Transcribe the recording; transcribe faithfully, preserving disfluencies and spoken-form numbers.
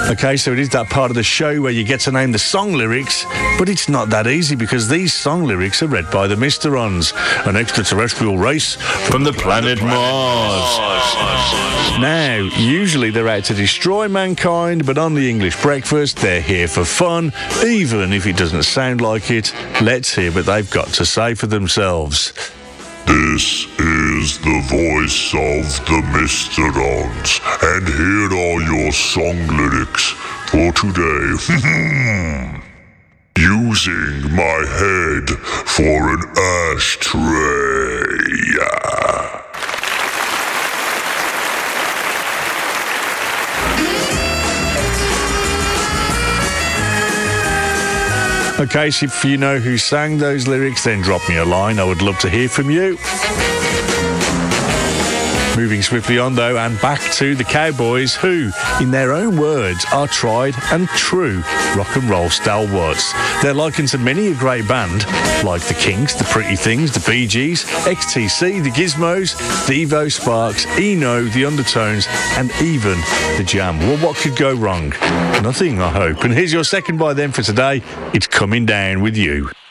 Okay, so it is that part of the show where you get to name the song lyrics, but it's not that easy because these song lyrics are read by the Mysterons, an extraterrestrial race from the planet Mars. Now, usually they're out to destroy mankind, but on the English Breakfast, they're here for fun, even if it doesn't sound like it. Let's hear what they've got to say for themselves. This is the voice of the Mysterons, and here are your song lyrics for today. Using my head for an ashtray. Okay, so if you know who sang those lyrics, then drop me a line. I would love to hear from you. Moving swiftly on, though, and back to the Cowboys, who, in their own words, are tried and true rock and roll stalwarts. They're likened to many a great band, like the Kinks, the Pretty Things, the Bee Gees, X T C, the Gizmos, Devo, Sparks, Eno, the Undertones, and even the Jam. Well, what could go wrong? Nothing, I hope. And here's your second by them for today. It's Coming Down With You.